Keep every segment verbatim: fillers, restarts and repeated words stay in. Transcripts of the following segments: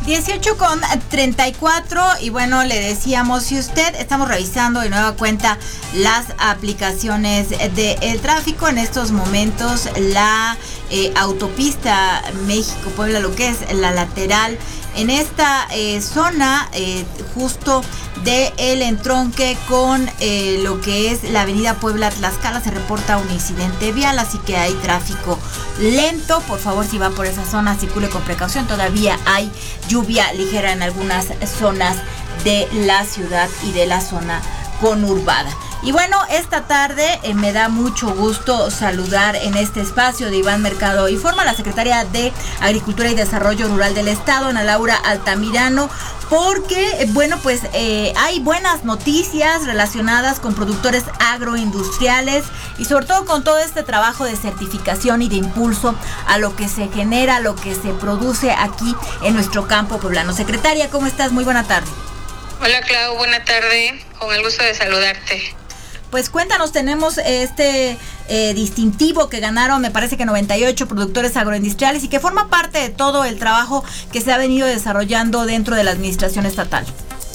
dieciocho con treinta y cuatro y bueno, le decíamos, si usted estamos revisando de nueva cuenta las aplicaciones del tráfico en estos momentos, la eh, autopista México-Puebla, lo que es la lateral, en esta eh, zona eh, justo de el entronque con eh, lo que es la avenida Puebla-Tlaxcala, se reporta un incidente vial, así que hay tráfico lento. Por favor, si va por esa zona, circule con precaución. Todavía hay lluvia ligera en algunas zonas de la ciudad y de la zona conurbada. Y bueno, esta tarde eh, me da mucho gusto saludar en este espacio de Iván Mercado Informa, la secretaria de Agricultura y Desarrollo Rural del Estado, Ana Laura Altamirano, porque, bueno, pues eh, hay buenas noticias relacionadas con productores agroindustriales y sobre todo con todo este trabajo de certificación y de impulso a lo que se genera, a lo que se produce aquí en nuestro campo poblano. Secretaria, ¿cómo estás? Muy buena tarde. Hola, Clau, buena tarde, con el gusto de saludarte. Pues cuéntanos, tenemos este eh, distintivo que ganaron, me parece que noventa y ocho productores agroindustriales y que forma parte de todo el trabajo que se ha venido desarrollando dentro de la administración estatal.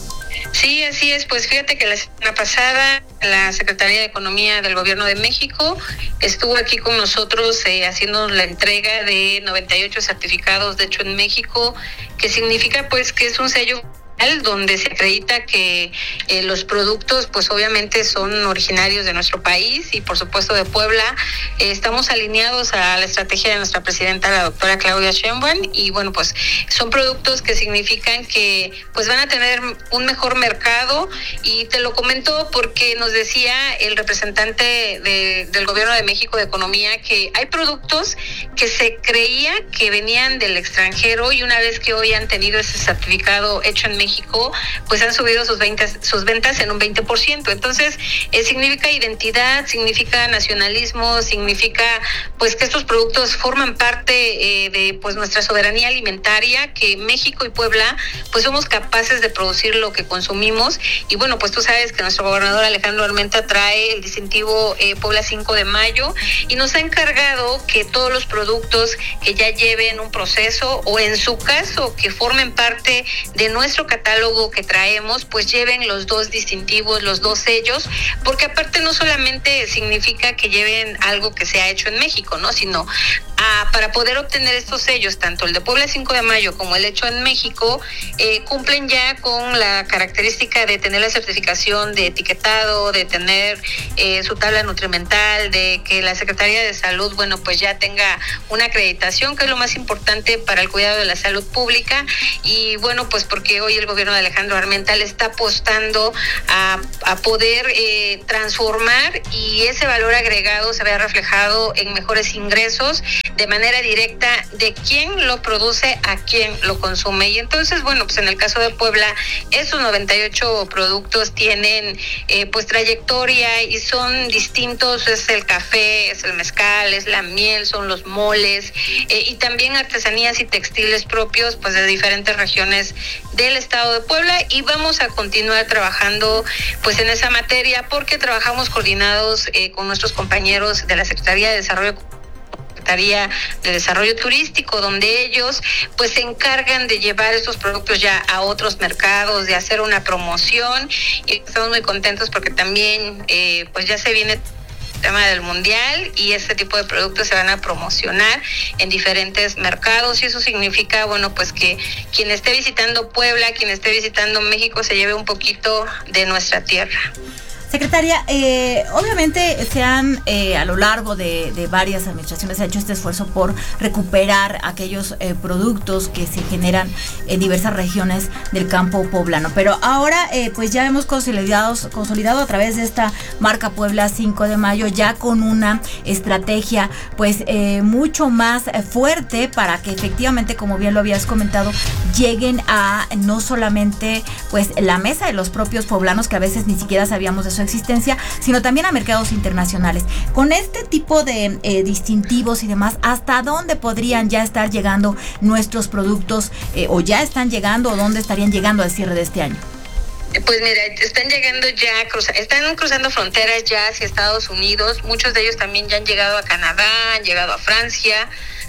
Sí, así es. Pues fíjate que la semana pasada la Secretaría de Economía del Gobierno de México estuvo aquí con nosotros eh, haciendo la entrega de noventa y ocho certificados de hecho en México, que significa pues que es un sello donde se acredita que eh, los productos pues obviamente son originarios de nuestro país y por supuesto de Puebla. Eh, estamos alineados a la estrategia de nuestra presidenta, la doctora Claudia Sheinbaum, y bueno, pues son productos que significan que pues van a tener un mejor mercado, y te lo comento porque nos decía el representante de, del Gobierno de México de Economía que hay productos que se creía que venían del extranjero y una vez que hoy han tenido ese certificado hecho en México, pues han subido sus ventas, sus ventas en un veinte por ciento. Entonces, eh, significa identidad, significa nacionalismo, significa pues que estos productos forman parte eh, de pues nuestra soberanía alimentaria, que México y Puebla pues somos capaces de producir lo que consumimos. Y bueno, pues tú sabes que nuestro gobernador Alejandro Armenta trae el distintivo eh, Puebla cinco de mayo y nos ha encargado que todos los productos que ya lleven un proceso o en su caso que formen parte de nuestro catálogo que traemos, pues lleven los dos distintivos, los dos sellos, porque aparte no solamente significa que lleven algo que se ha hecho en México, ¿no? Sino ah, para poder obtener estos sellos, tanto el de Puebla cinco de mayo como el hecho en México, eh, cumplen ya con la característica de tener la certificación de etiquetado, de tener eh, su tabla nutrimental, de que la Secretaría de Salud, bueno, pues ya tenga una acreditación, que es lo más importante para el cuidado de la salud pública. Y bueno, pues porque hoy el gobierno de Alejandro Armenta le está apostando a, a poder eh, transformar y ese valor agregado se vea reflejado en mejores ingresos de manera directa de quién lo produce a quién lo consume. Y entonces, bueno, pues en el caso de Puebla, esos noventa y ocho productos tienen eh, pues trayectoria y son distintos. Es el café, es el mezcal, es la miel, son los moles eh, y también artesanías y textiles propios pues de diferentes regiones del estado de Puebla, y vamos a continuar trabajando pues en esa materia porque trabajamos coordinados eh, con nuestros compañeros de la Secretaría de Desarrollo Secretaría de Desarrollo Turístico, donde ellos pues se encargan de llevar estos productos ya a otros mercados, de hacer una promoción, y estamos muy contentos porque también eh, pues ya se viene tema del mundial y este tipo de productos se van a promocionar en diferentes mercados, y eso significa, bueno, pues que quien esté visitando Puebla, quien esté visitando México, se lleve un poquito de nuestra tierra. Secretaria, eh, obviamente se han, eh, a lo largo de, de varias administraciones, se ha hecho este esfuerzo por recuperar aquellos eh, productos que se generan en diversas regiones del campo poblano. Pero ahora, eh, pues ya hemos consolidado, consolidado a través de esta marca Puebla cinco de mayo, ya con una estrategia, pues, eh, mucho más fuerte para que efectivamente, como bien lo habías comentado, lleguen a no solamente, pues, la mesa de los propios poblanos, que a veces ni siquiera sabíamos de su existencia, sino también a mercados internacionales. Con este tipo de eh, distintivos y demás, ¿hasta dónde podrían ya estar llegando nuestros productos eh, o ya están llegando o dónde estarían llegando al cierre de este año? Pues mira, están llegando ya, cruza, están cruzando fronteras ya hacia Estados Unidos, muchos de ellos también ya han llegado a Canadá, han llegado a Francia,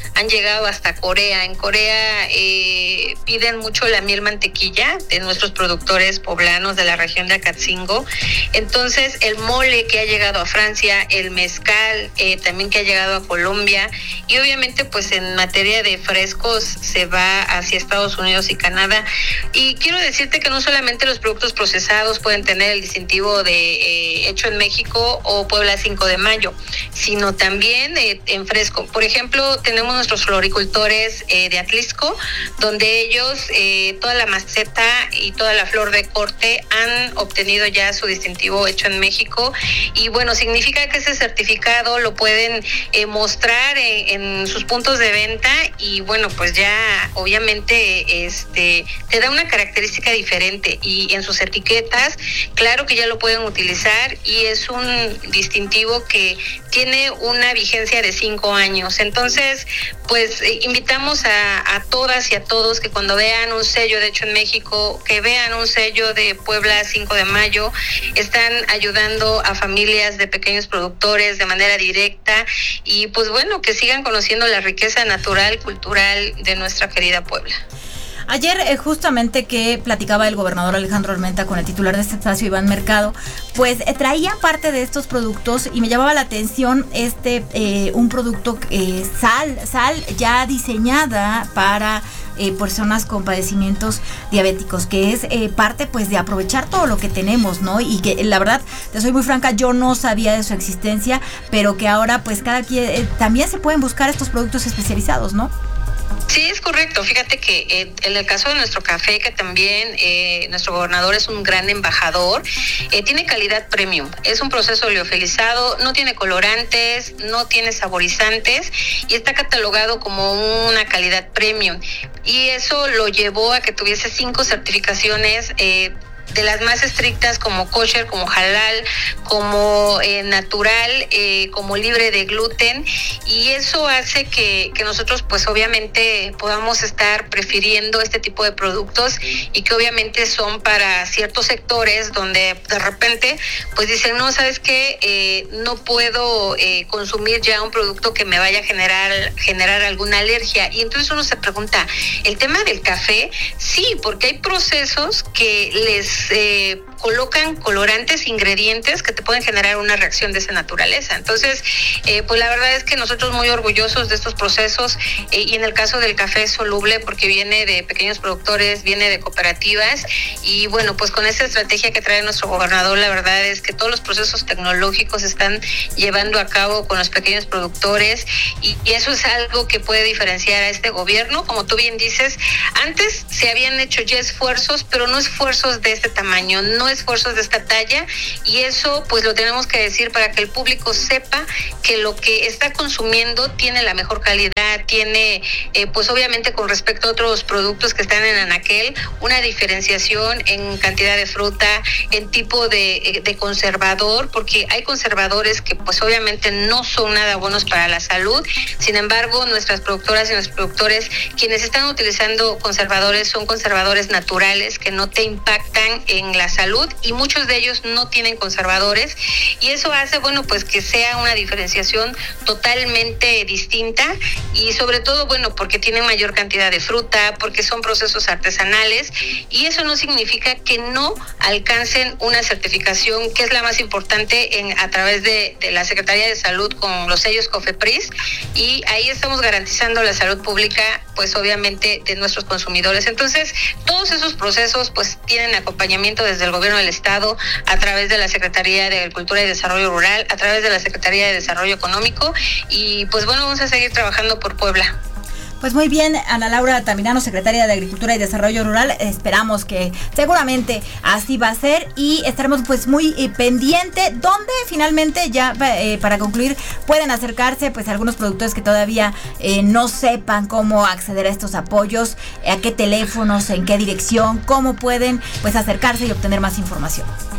han llegado hasta Corea. En Corea eh, piden mucho la miel mantequilla de nuestros productores poblanos de la región de Acatzingo. Entonces el mole que ha llegado a Francia, el mezcal eh, también que ha llegado a Colombia, y obviamente pues en materia de frescos se va hacia Estados Unidos y Canadá. Y quiero decirte que no solamente los productos procesados pueden tener el distintivo de eh, hecho en México o Puebla cinco de mayo, sino también eh, en fresco. Por ejemplo, tenemos nuestros floricultores eh, de Atlisco, donde ellos eh, toda la maceta y toda la flor de corte han obtenido ya su distintivo hecho en México, y bueno, significa que ese certificado lo pueden eh, mostrar en, en sus puntos de venta, y bueno, pues ya obviamente este te da una característica diferente, y en sus etiquetas, claro que ya lo pueden utilizar, y es un distintivo que tiene una vigencia de cinco años. Entonces, pues eh, invitamos a, a todas y a todos que cuando vean un sello de hecho en México, que vean un sello de Puebla cinco de mayo, están ayudando a familias de pequeños productores de manera directa, y pues bueno, que sigan conociendo la riqueza natural, cultural de nuestra querida Puebla. Ayer eh, justamente que platicaba el gobernador Alejandro Armenta con el titular de este espacio, Iván Mercado, pues eh, traía parte de estos productos, y me llamaba la atención este eh, un producto eh, sal, sal ya diseñada para eh, personas con padecimientos diabéticos, que es eh, parte pues de aprovechar todo lo que tenemos, ¿no? Y que la verdad, te soy muy franca, yo no sabía de su existencia, pero que ahora pues cada quien eh, también se pueden buscar estos productos especializados, ¿no? Sí, es correcto. Fíjate que eh, en el caso de nuestro café, que también eh, nuestro gobernador es un gran embajador, eh, tiene calidad premium. Es un proceso liofilizado, no tiene colorantes, no tiene saborizantes, y está catalogado como una calidad premium. Y eso lo llevó a que tuviese cinco certificaciones eh, de las más estrictas, como kosher, como halal, como eh, natural, eh, como libre de gluten, y eso hace que, que nosotros pues obviamente podamos estar prefiriendo este tipo de productos, y que obviamente son para ciertos sectores donde de repente pues dicen, no, ¿sabes qué? Eh, no puedo eh, consumir ya un producto que me vaya a generar, generar alguna alergia. Y entonces uno se pregunta, ¿el tema del café? Sí, porque hay procesos que les Eh, colocan colorantes, ingredientes que te pueden generar una reacción de esa naturaleza. Entonces, eh, pues la verdad es que nosotros muy orgullosos de estos procesos, eh, y en el caso del café es soluble porque viene de pequeños productores, viene de cooperativas, y bueno, pues con esa estrategia que trae nuestro gobernador, la verdad es que todos los procesos tecnológicos se están llevando a cabo con los pequeños productores, y, y eso es algo que puede diferenciar a este gobierno. Como tú bien dices, antes se habían hecho ya esfuerzos, pero no esfuerzos de este tamaño, no esfuerzos de esta talla, y eso pues lo tenemos que decir para que el público sepa que lo que está consumiendo tiene la mejor calidad, tiene eh, pues obviamente con respecto a otros productos que están en anaquel, una diferenciación en cantidad de fruta, en tipo de, de conservador, porque hay conservadores que pues obviamente no son nada buenos para la salud. Sin embargo, nuestras productoras y nuestros productores, quienes están utilizando conservadores, son conservadores naturales que no te impactan en la salud, y muchos de ellos no tienen conservadores, y eso hace, bueno, pues que sea una diferenciación totalmente distinta, y sobre todo, bueno, porque tienen mayor cantidad de fruta, porque son procesos artesanales, y eso no significa que no alcancen una certificación, que es la más importante en, a través de, de la Secretaría de Salud con los sellos COFEPRIS, y ahí estamos garantizando la salud pública, pues obviamente de nuestros consumidores. Entonces, todos esos procesos pues tienen acompañamiento desde el gobierno del estado, a través de la Secretaría de Agricultura y Desarrollo Rural, a través de la Secretaría de Desarrollo Económico, y pues bueno, vamos a seguir trabajando por Puebla. Pues muy bien, Ana Laura Tamirano, secretaria de Agricultura y Desarrollo Rural, esperamos que seguramente así va a ser, y estaremos pues muy eh, pendiente, donde finalmente ya eh, para concluir pueden acercarse pues algunos productores que todavía eh, no sepan cómo acceder a estos apoyos, a qué teléfonos, en qué dirección, cómo pueden pues acercarse y obtener más información.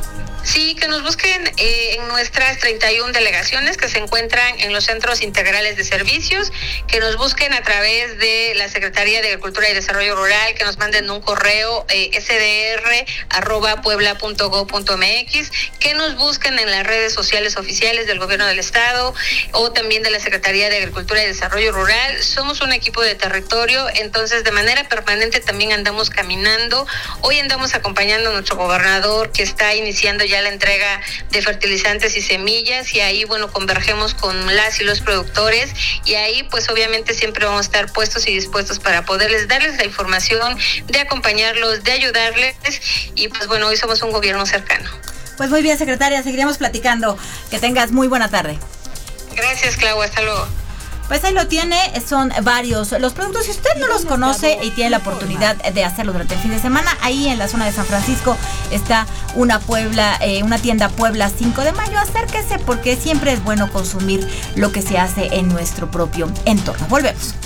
Sí, que nos busquen eh, en nuestras treinta y una delegaciones que se encuentran en los centros integrales de servicios, que nos busquen a través de la Secretaría de Agricultura y Desarrollo Rural, que nos manden un correo eh, s d r arroba puebla punto gob punto m x, que nos busquen en las redes sociales oficiales del Gobierno del Estado o también de la Secretaría de Agricultura y Desarrollo Rural. Somos un equipo de territorio, entonces de manera permanente también andamos caminando. Hoy andamos acompañando a nuestro gobernador, que está iniciando ya la entrega de fertilizantes y semillas, y ahí, bueno, convergemos con las y los productores, y ahí pues obviamente siempre vamos a estar puestos y dispuestos para poderles darles la información, de acompañarlos, de ayudarles, y pues bueno, hoy somos un gobierno cercano. Pues muy bien, secretaria, seguiremos platicando. Que tengas muy buena tarde. Gracias, Clau, hasta luego. Pues ahí lo tiene, son varios los productos. Si usted no los conoce y tiene la oportunidad de hacerlo durante el fin de semana, ahí en la zona de San Francisco está una Puebla, eh, una tienda Puebla cinco de mayo. Acérquese, porque siempre es bueno consumir lo que se hace en nuestro propio entorno. Volvemos.